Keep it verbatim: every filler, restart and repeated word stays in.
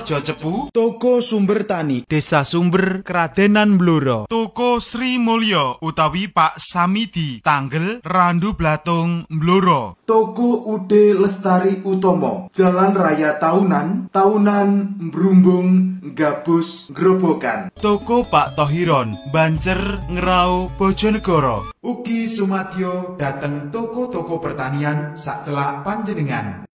Sorjo Cepu, Toko Sumber Tani, Desa Sumber, Kradenan Blora, Toko Sri Mulyo utawi Pak Samidi, Tanggel, Randu Blatung, Blora, Toko Ude Lestari Utomo, Jalan Raya Taunan, Taunan, Brumbung, Gabus, Grobogan, Toko Pak Tohiron, Bancer, Ngerau, Bojonegoro. Ugi sumadyo dateng toko-toko pertanian sak celak panjenengan.